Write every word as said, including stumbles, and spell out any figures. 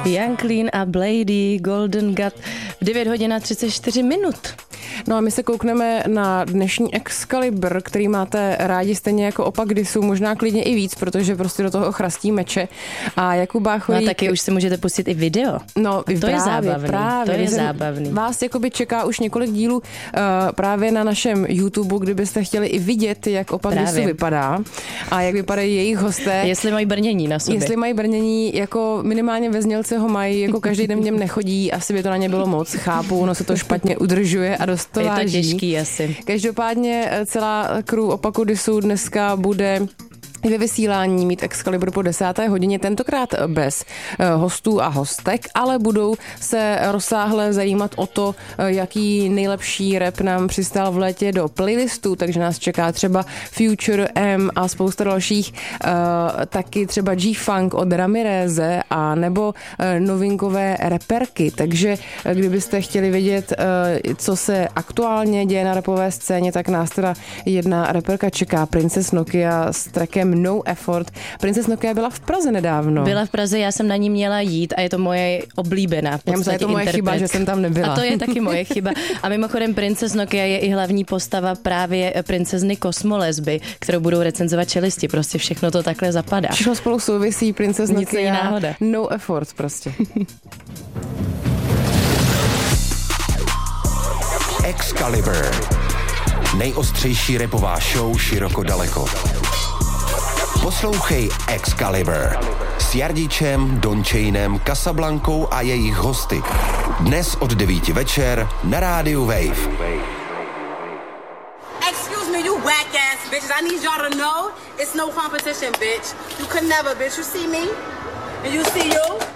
Young Clean a Blady, Golden God, v devět hodin a třicet čtyři minut. No a my se koukneme na dnešní Excalibur, který máte rádi stejně jako opak Disu, možná klidně i víc, protože prostě do toho chrastí meče. A Jakub Bácholík... No a taky už si můžete pustit i video. No, a to právě, je zábavný. Právě. To je zábavný. Vás jakoby čeká už několik dílů uh, právě na našem YouTube, kdybyste chtěli i vidět, jak opak právě. Disu vypadá a jak vypadají jejich hosté. Jestli mají brnění na sobě. Jestli mají brnění, jako minimálně ve Znělce ho mají, jako každý den v něm nechodí, asi by to na ně bylo moc, chápu, ono se to špatně udržuje a dost to je váží. To těžký asi. Každopádně celá crew opaku Disu dneska bude ve vysílání mít Excalibur po desáté hodině, tentokrát bez hostů a hostek, ale budou se rozsáhle zajímat o to, jaký nejlepší rap nám přistál v létě do playlistu, takže nás čeká třeba Future M a spousta dalších, taky třeba G-Funk od Ramireze a nebo novinkové reperky, takže kdybyste chtěli vědět, co se aktuálně děje na rapové scéně, tak nás teda jedna reperka čeká, Princess Nokia s trackem No Effort. Princess Nokia byla v Praze nedávno. Byla v Praze, já jsem na ní měla jít a je to moje oblíbená. Já myslím, je to moje chyba, že jsem tam nebyla. A to je taky moje chyba. A mimochodem Princess Nokia je i hlavní postava právě princezny Kosmolesby, kterou budou recenzovat čelisti. Prostě všechno to takhle zapadá. Všechno spolu souvisí, Princess Nokia. Nic není náhoda. No Effort prostě. Excalibur. Nejostřejší rapová show široko daleko. Poslouchej Excalibur s Jardičem, Dončejnem, Casablankou a jejich hosty. Dnes od devíti večer na rádiu Wave. Excuse me, you whack ass bitches. I need y'all to know it's no competition, bitch. You could never, bitch. You see me? And you see you?